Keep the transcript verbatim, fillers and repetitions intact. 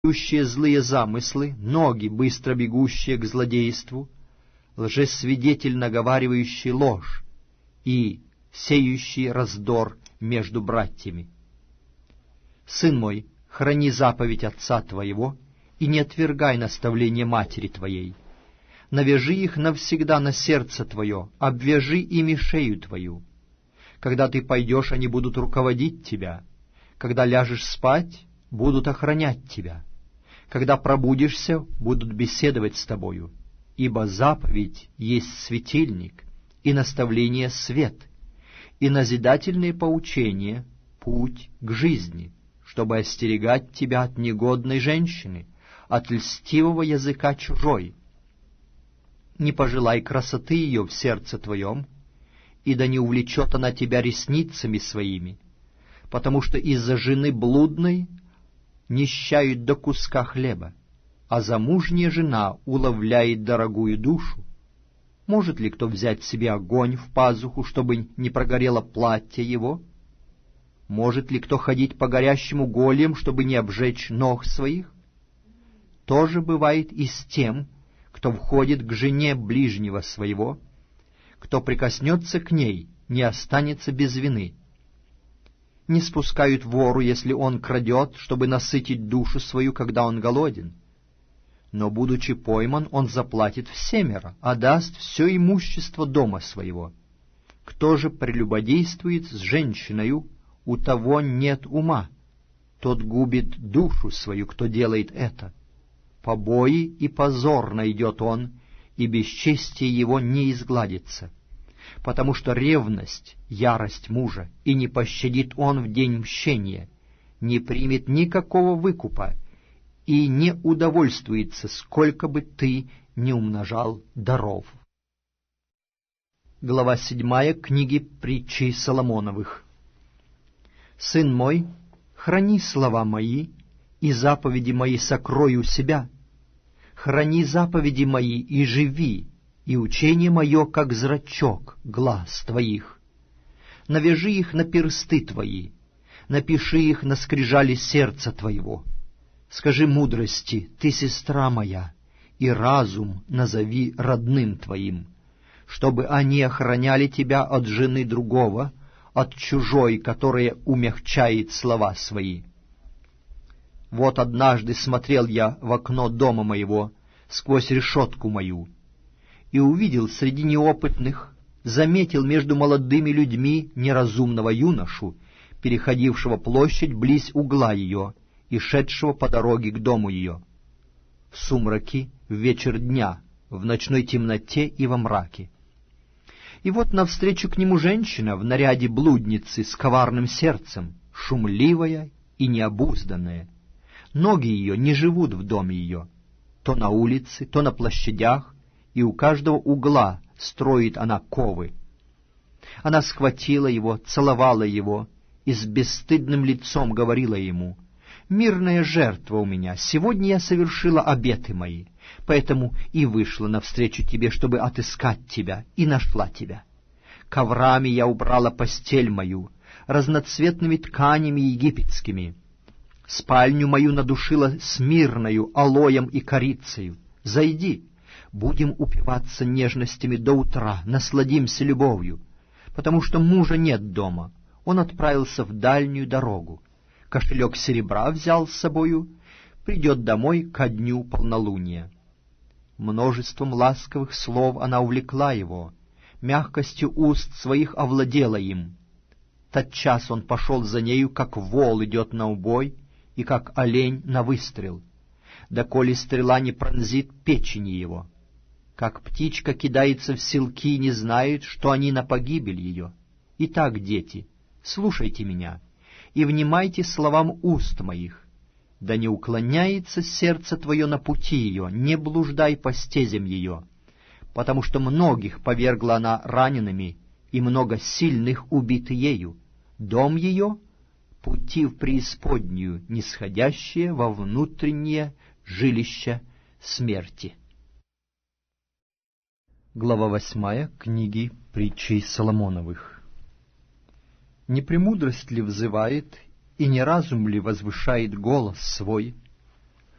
ищущие злые замыслы, ноги, быстро бегущие к злодейству, лжесвидетель, наговаривающий ложь, и сеющий раздор между братьями. Сын мой, храни заповедь отца твоего и не отвергай наставление матери твоей. Навяжи их навсегда на сердце твое, обвяжи ими шею твою. Когда ты пойдешь, они будут руководить тебя. Когда ляжешь спать, будут охранять тебя. Когда пробудишься, будут беседовать с тобою. Ибо заповедь есть светильник, и наставление — свет, и назидательные поучения — путь к жизни, чтобы остерегать тебя от негодной женщины, от льстивого языка чужой. Не пожелай красоты ее в сердце твоем, и да не увлечет она тебя ресницами своими, потому что из-за жены блудной нищают до куска хлеба, а замужняя жена уловляет дорогую душу. Может ли кто взять себе огонь в пазуху, чтобы не прогорело платье его? Может ли кто ходить по горящему голем, чтобы не обжечь ног своих? То же бывает и с тем, кто входит к жене ближнего своего, кто прикоснется к ней, не останется без вины. Не спускают вору, если он крадет, чтобы насытить душу свою, когда он голоден. Но, будучи пойман, он заплатит всемеро, а даст все имущество дома своего. Кто же прелюбодействует с женщиною, у того нет ума. Тот губит душу свою, кто делает это. Побои и позор найдет он, и бесчестие его не изгладится. Потому что ревность — ярость мужа, и не пощадит он в день мщения, не примет никакого выкупа, и не удовольствуется, сколько бы ты ни умножал даров. Глава седьмая книги Притчей Соломоновых. Сын мой, храни слова мои, и заповеди мои сокрой у себя. Храни заповеди мои и живи, и учение мое, как зрачок глаз твоих. Навяжи их на персты твои, напиши их на скрижали сердца твоего. Скажи мудрости: ты сестра моя, и разум назови родным твоим, чтобы они охраняли тебя от жены другого, от чужой, которая умягчает слова свои. Вот однажды смотрел я в окно дома моего, сквозь решетку мою, и увидел среди неопытных, заметил между молодыми людьми неразумного юношу, переходившего площадь близ угла ее и шедшего по дороге к дому ее. В сумраке, в вечер дня, в ночной темноте и во мраке. И вот навстречу к нему женщина в наряде блудницы с коварным сердцем, шумливая и необузданная. Ноги ее не живут в доме ее. То на улице, то на площадях, и у каждого угла строит она ковы. Она схватила его, целовала его, и с бесстыдным лицом говорила ему: «Мирная жертва у меня, сегодня я совершила обеты мои, поэтому и вышла навстречу тебе, чтобы отыскать тебя, и нашла тебя. Коврами я убрала постель мою, разноцветными тканями египетскими. Спальню мою надушила смирною, алоем и корицею. Зайди, будем упиваться нежностями до утра, насладимся любовью, потому что мужа нет дома, он отправился в дальнюю дорогу. Кошелек серебра взял с собою, придет домой ко дню полнолуния». Множеством ласковых слов она увлекла его, мягкостью уст своих овладела им. Тотчас он пошел за нею, как вол идет на убой, и как олень на выстрел, доколе стрела не пронзит печени его. Как птичка кидается в селки и не знает, что они на погибель ее. Итак, дети, слушайте меня и внимайте словам уст моих. Да не уклоняется сердце твое на пути ее, не блуждай по стезям ее, потому что многих повергла она ранеными, и много сильных убиты ею. Дом ее — пути в преисподнюю, нисходящие во внутреннее жилище смерти. Глава восьмая книги Притчей Соломоновых. Не премудрость ли взывает, и не разум ли возвышает голос свой?